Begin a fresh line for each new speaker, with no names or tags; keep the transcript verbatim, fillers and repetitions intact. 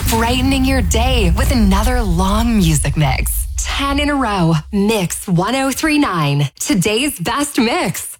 brightening your day with another long music mix. ten in a row. Mix one oh three point nine. Today's best mix.